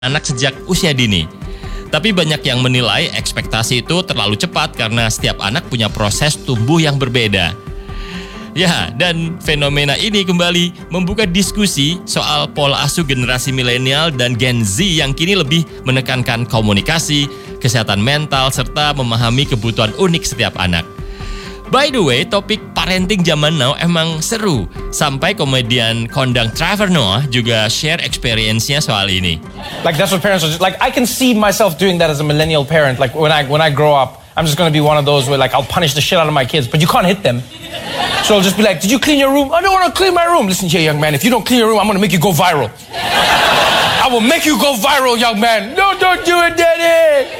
anak sejak usia dini. Tapi banyak yang menilai ekspektasi itu terlalu cepat karena setiap anak punya proses tumbuh yang berbeda. Ya, dan fenomena ini kembali membuka diskusi soal pola asuh generasi milenial dan Gen Z yang kini lebih menekankan komunikasi, kesehatan mental, serta memahami kebutuhan unik setiap anak. By the way, topik parenting zaman now emang seru. Sampai komedian kondang Trevor Noah juga share experience-nya soal ini. Like that's what parents are just, like I can see myself doing that as a millennial parent. Like when I grow up, I'm just going to be one of those where like I'll punish the shit out of my kids, but you can't hit them. So I'll just be like, "Did you clean your room?" "I don't want to clean my room." "Listen here, young man, if you don't clean your room, I'm going to make you go viral." "I will make you go viral, young man." "No, don't do it, daddy."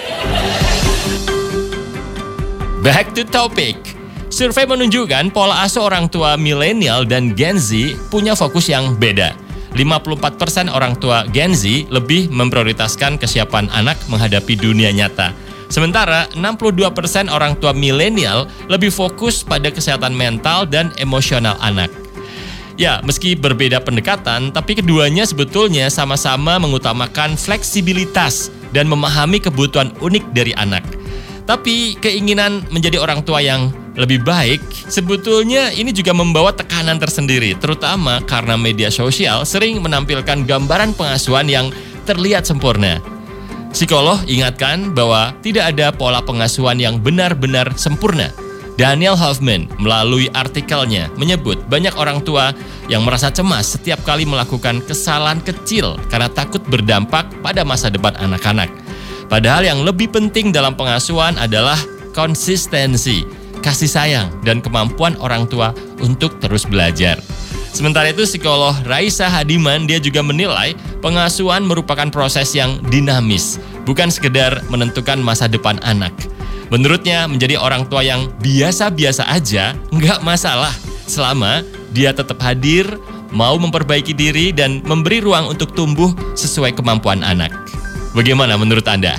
Back to topic. Survei menunjukkan pola asuh orang tua milenial dan Gen Z punya fokus yang beda. 54% orang tua Gen Z lebih memprioritaskan kesiapan anak menghadapi dunia nyata. Sementara 62% orang tua milenial lebih fokus pada kesehatan mental dan emosional anak. Ya, meski berbeda pendekatan, tapi keduanya sebetulnya sama-sama mengutamakan fleksibilitas dan memahami kebutuhan unik dari anak. Tapi keinginan menjadi orang tua yang lebih baik, sebetulnya ini juga membawa tekanan tersendiri, terutama karena media sosial sering menampilkan gambaran pengasuhan yang terlihat sempurna. Psikolog ingatkan bahwa tidak ada pola pengasuhan yang benar-benar sempurna. Daniel Hoffman melalui artikelnya menyebut banyak orang tua yang merasa cemas setiap kali melakukan kesalahan kecil karena takut berdampak pada masa depan anak-anak. Padahal yang lebih penting dalam pengasuhan adalah konsistensi, kasih sayang, dan kemampuan orang tua untuk terus belajar. Sementara itu, psikolog Raisa Hadiman dia juga menilai pengasuhan merupakan proses yang dinamis, bukan sekedar menentukan masa depan anak. Menurutnya, menjadi orang tua yang biasa-biasa aja nggak masalah selama dia tetap hadir, mau memperbaiki diri, dan memberi ruang untuk tumbuh sesuai kemampuan anak. Bagaimana menurut Anda?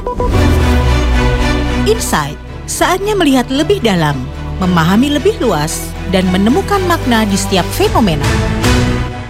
Insight, saatnya melihat lebih dalam, memahami lebih luas, dan menemukan makna di setiap fenomena.